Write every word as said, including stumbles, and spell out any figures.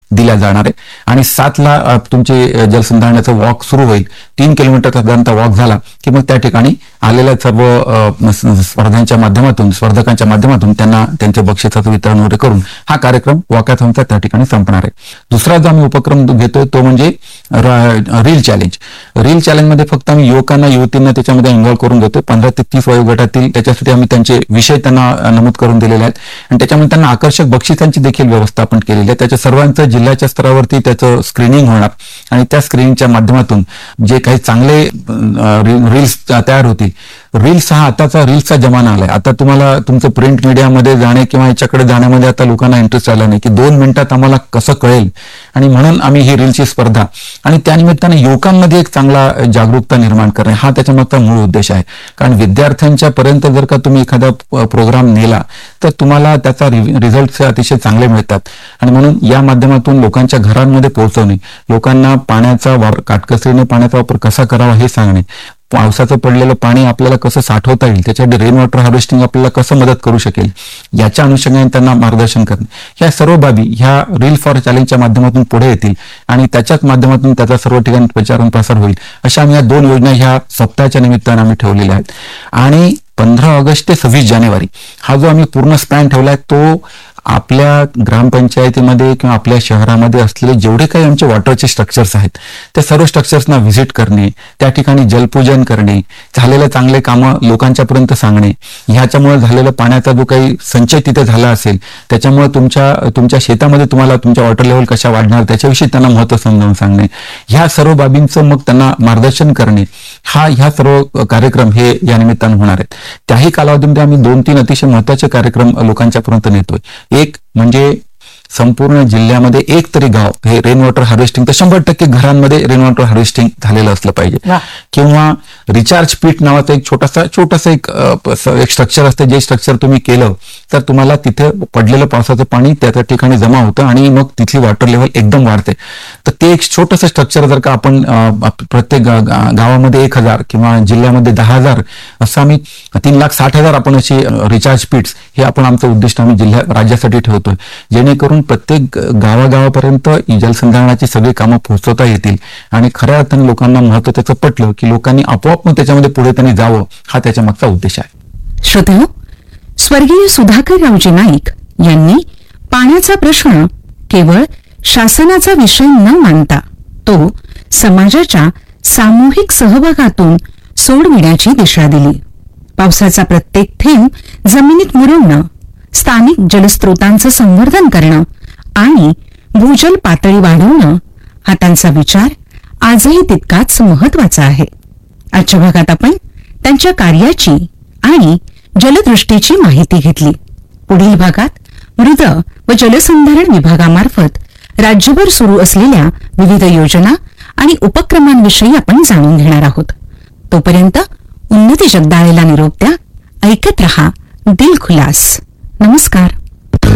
दिल्या जाणार आहे आणि सातला तुमचे जलसंधारणाचं वॉक सुरू होईल. तीन किलोमीटर साधारणतः वॉक झाला की मग त्या ठिकाणी आलेल्या सर्व स्पर्धांच्या माध्यमातून स्पर्धकांच्या माध्यमातून त्यांना त्यांच्या बक्षिसाचं वितरण वगैरे करून हा कार्यक्रम वॉकॅथॉनचा त्या ठिकाणी संपणार आहे. दुसरा जो आम्ही उपक्रम घेतोय तो म्हणजे रील चॅलेंज. रील चॅलेंजमध्ये फक्त आम्ही युवकांना युवतींना त्याच्यामध्ये इन्व्हॉल्व्ह करून घेतोय. पंधरा ते तीस वयोगटातील त्याच्यासाठी आम्ही त्यांचे विषय त्यांना नमूद करून दिलेले आहेत आणि त्याच्यामध्ये त्यांना आकर्षक बक्षिसांची देखील व्यवस्था आपण केलेली आहे. त्याच्या सर्वांचं जिल्ह्याच्या स्तरावरती त्याचं स्क्रीनिंग होणार आणि त्या स्क्रीनिंगच्या माध्यमातून जे काही चांगले रील्स तयार होतील. रील्स हा आताचा रील्सचा जमाना आलाय. आता तुम्हाला तुमचं प्रिंट मीडियामध्ये जाणे किंवा याच्याकडे जाण्यामध्ये आता लोकांना इंटरेस्ट आला नाही की दोन मिनिटात आम्हाला कसं कळेल आणि म्हणून आम्ही ही रीलची स्पर्धा आणि त्यानिमित्ताने युवकांमध्ये एक चांगला जागरूकता निर्माण करणे हा त्याच्यामागचा मूळ उद्देश आहे. कारण विद्यार्थ्यांच्या पर्यंत जर का तुम्ही एखादा प्रोग्राम नेला तर तुम्हाला त्याचा रिझल्ट अतिशय चांगले मिळतात आणि म्हणून या माध्यमातून लोकांच्या घरांमध्ये पोहोचवणे, लोकांना पाण्याचा काटकसरीने पाण्याचा वापर कसा करावा हे सांगणे, पावसाचं पडलेलं पाणी आपल्याला कसं साठवता येईल, त्याच्यासाठी रेन वॉटर हार्वेस्टिंग आपल्याला कसं मदत करू शकेल याच्या अनुषंगाने त्यांना मार्गदर्शन करणे, ह्या सर्व बाबी ह्या रील फॉर चॅलेंजच्या माध्यमातून पुढे येतील आणि त्याच्याच माध्यमातून त्याचा सर्व ठिकाणी प्रचार प्रसार होईल. अशा आम्ही या दोन योजना ह्या सप्ताहाच्या निमित्तानं आम्ही ठेवलेल्या आहेत. आणि पंधरा ऑगस्ट ते सव्वीस जानेवारी हा जो आम्ही पूर्ण स्पॅन ठेवलाय तो आपल्या ग्रामपंचायतीमध्ये किंवा आपल्या शहरामध्ये असलेले जेवढे काही आमचे वॉटरचे स्ट्रक्चर्स आहेत त्या सर्व स्ट्रक्चर्सना व्हिजिट करणे, त्या ठिकाणी जलपूजन करणे, झालेलं चांगले कामं लोकांच्या पर्यंत सांगणे, ह्याच्यामुळे झालेला पाण्याचा जो काही संचय तिथे झाला असेल त्याच्यामुळे तुमच्या तुमच्या शेतामध्ये तुम्हाला तुमच्या वॉटर लेवल कशा वाढणार त्याच्याविषयी त्यांना महत्त्व समजावून सांगणे, ह्या सर्व बाबींचं मग त्यांना मार्गदर्शन करणे हा ह्या सर्व कार्यक्रम हे या निमित्तानं होणार आहेत. त्याही कालावधीमध्ये आम्ही दोन तीन अतिशय महत्त्वाचे कार्यक्रम लोकांच्या पर्यंत नेतोय. एक म्हणजे संपूर्ण जिल्ह्यामध्ये एक तरी गाव हे रेन वॉटर हार्वेस्टिंग तर शंभर टक्के घरांमध्ये रेन वॉटर हार्वेस्टिंग झालेलं असलं पाहिजे किंवा रिचार्ज पीट नावाचं एक छोटासा छोटासा एक एक स्ट्रक्चर असतं जे स्ट्रक्चर तुम्ही केलं तर तुम्हाला तिथे पडलेलं पावसाचं पाणी त्या त्या ठिकाणी जमा होतं आणि मग तिथली वॉटर लेवल एकदम वाढते. तर ते एक छोटंसं स्ट्रक्चर जर का आपण प्रत्येक गावामध्ये एक हजार किंवा जिल्ह्यामध्ये दहा हजार असं आम्ही तीन लाख साठ हजार आपण अशी रिचार्ज पीट्स हे आपण आमचं उद्दिष्ट आम्ही जिल्ह्या राज्यासाठी ठेवतोय जेणेकरून प्रत्येक गावागावापर्यंत जलसंधारणाची सगळी कामं पोहोचवता येतील आणि खऱ्या अर्थाने लोकांना महत्त्व त्याचं पटलं की लोकांनी आपोआप मग त्याच्यामध्ये पुढे त्यांनी जावं हा त्याच्या मागचा उद्देश आहे. श्रोतेहो, स्वर्गीय सुधाकररावजी नाईक यांनी पाण्याचा प्रश्न केवळ शासनाचा विषय न मानता तो समाजाच्या सामूहिक सहभागातून सोडविण्याची दिशा दिली. पावसाचा प्रत्येक थेंब जमिनीत मुरवणं, स्थानिक जलस्रोतांचं संवर्धन करणं आणि भूजल पातळी वाढवणं हा त्यांचा विचार आजही तितकाच महत्वाचा आहे. आजच्या भागात आपण त्यांच्या कार्याची आणि जलदृष्टीची माहिती घेतली. पुढील भागात मृद व जलसंधारण विभागामार्फत राज्यभर सुरू असलेल्या विविध योजना आणि उपक्रमांविषयी आपण जाणून घेणार आहोत. तोपर्यंत उन्नती जगदाळेला निरोप द्या. ऐकत रहा दिल खुलास. नमस्कार.